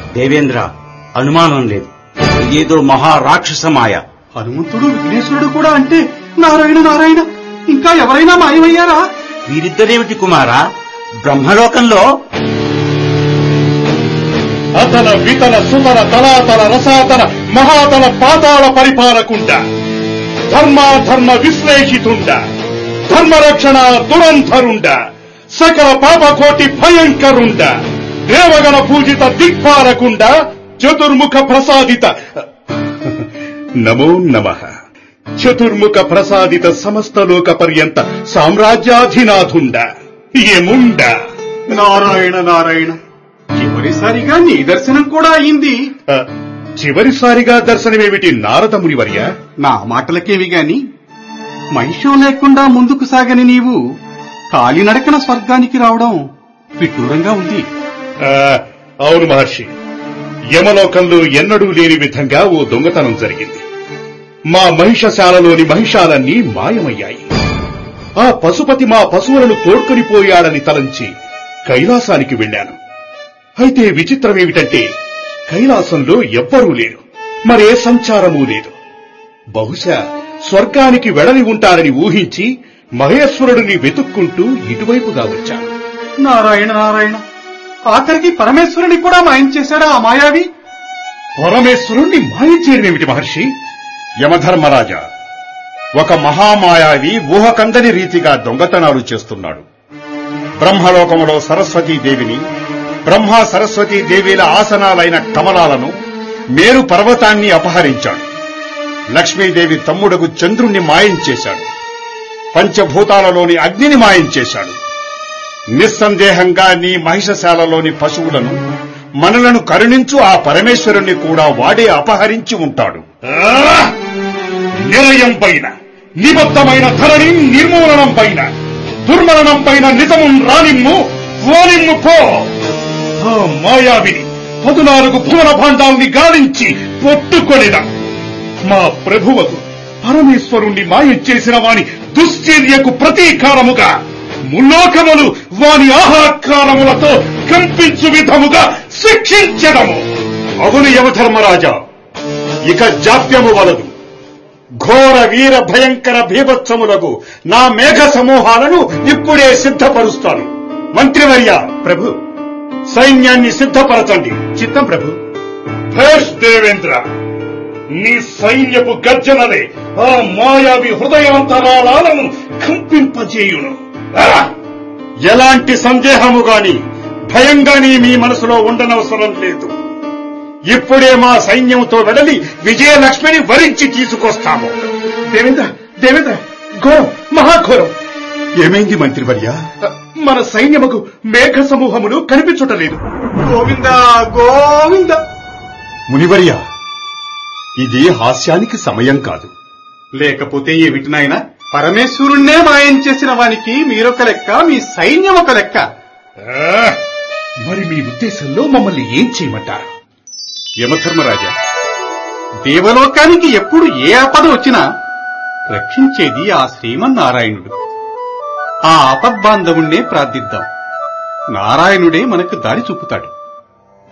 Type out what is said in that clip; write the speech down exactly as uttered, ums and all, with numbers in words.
దేవేంద్ర, అనుమానం లేదు, ఏదో మహారాక్షస మాయ. హనుమంతుడు విఘ్నేశ్వరుడు కూడా అంటే నారాయణ నారాయణ, ఇంకా ఎవరైనా మాయమయ్యారా? వీరిద్దరేమిటి కుమారా? బ్రహ్మలోకంలో అతల వితల సుతల తలాతల రసాతల మహాతల పాతాళ పరిపాలకుండ, ధర్మాధర్మ విశ్లేషితుండ, ధర్మరక్షణ దురంధరుండ, సకల పాపకోటి భయంకరుండ, దేవగణ పూజిత దిక్పాలకుండ, చతుర్ముఖ ప్రసాదిత నమో నమః, చతుర్ముఖ ప్రసాదిత సమస్త లోక పర్యంత సామ్రాజ్యాధినాథుండ, ఏముండ. నారాయణ నారాయణ, చివరిసారిగా నీ దర్శనం కూడా అయింది. చివరిసారిగా దర్శనమేమిటి నారదముని వర్య? నా మాటలకేవి గాని మహిషం లేకుండా ముందుకు సాగని నీవు కాలినడకన స్వర్గానికి రావడం విడ్డూరంగా ఉంది. అవును మహర్షి, యమలోకంలో ఎన్నడూ లేని విధంగా ఓ దొంగతనం జరిగింది. మా మహిషశాలలోని మహిషాలన్నీ మాయమయ్యాయి. ఆ పశుపతి మా పశువులను తోడ్కొని పోయాడని తలంచి కైలాసానికి వెళ్లాను. అయితే విచిత్రమేమిటంటే కైలాసంలో ఎవ్వరూ లేరు, మరే సంచారమూ లేదు. బహుశా స్వర్గానికి వెడలి ఉంటారని ఊహించి మహేశ్వరుడిని వెతుక్కుంటూ ఇటువైపుగా వచ్చాను. నారాయణ నారాయణ, ఆఖరికి పరమేశ్వరుని కూడా మాయం చేశాడా ఆ మాయావి? పరమేశ్వరుణ్ణి మాయం చేయడమేమిటి మహర్షి? యమధర్మరాజా, ఒక మహామాయావి ఊహకందని రీతిగా దొంగతనాలు చేస్తున్నాడు. బ్రహ్మలోకములో సరస్వతీదేవిని, బ్రహ్మ సరస్వతీదేవిల ఆసనాలైన కమలాలను, మేరు పర్వతాన్ని అపహరించాడు. లక్ష్మీదేవి తమ్ముడకు చంద్రుణ్ణి మాయం చేశాడు. పంచభూతాలలోని అగ్నిని మాయం చేశాడు. నిస్సందేహంగా నీ మహిషశాలలోని పశువులను, మనలను కరుణించు ఆ పరమేశ్వరుణ్ణి కూడా వాడే అపహరించి ఉంటాడు. నిలయం పైన నిబద్ధమైన ధరణి నిర్మూలనం పైన దుర్మరణం పైన నిజము రానిమ్ము ఓనిమ్ము పో. ఆ మాయావిని పదునాలుగు భువన భాండాల్ని గాలించి పొట్టుకొనిదా. మా ప్రభువకు పరమేశ్వరుణ్ణి మాయం చేసిన వాని దుశ్చర్యకు ప్రతీకారముగా ముల్లోకములు వాని ఆహాకారములతో కంపించు విధముగా శిక్షించడము. అవును యమధర్మరాజా, ఇక జాప్యము వలదు. ఘోర వీర భయంకర భీభత్సములకు నా మేఘ సమూహాలను ఇప్పుడే సిద్ధపరుస్తాను. మంత్రివర్య, ప్రభు, సైన్యాన్ని సిద్ధపరచండి. చిత్తం ప్రభు. భేష్ దేవేంద్ర, నీ సైన్యపు గర్జనలే ఆ మాయావి హృదయాంతరాళాలను కంపింపజేయును. ఎలాంటి సందేహము గాని భయం గాని మీ మనసులో ఉండనవసరం లేదు. ఇప్పుడే మా సైన్యంతో వెడలి విజయలక్ష్మిని వరించి తీసుకొస్తాము. దేవేంద్ర, దేవేంద్ర, ఘోరం, మహాఘోరం. ఏమైంది మంత్రివర్య? మన సైన్యముకు మేఘ సమూహములు కనిపించుటలేదు. గోవిందా గోవింద. మునివర్య, ఇది హాస్యానికి సమయం కాదు. లేకపోతే ఏమిటి నాయన, పరమేశ్వరుణ్ణే మాయం చేసిన వానికి మీరొక లెక్క, మీ సైన్యం ఒక లెక్క. మరి మీ ఉద్దేశంలో మమ్మల్ని ఏం చేయమంటారు? యమధర్మరాజా, దేవలోకానికి ఎప్పుడు ఏ ఆపద వచ్చినా రక్షించేది ఆ శ్రీమన్నారాయణుడు. ఆ ఆపద్బాంధవుణ్ణే ప్రార్థిద్దాం. నారాయణుడే మనకు దారి చూపుతాడు.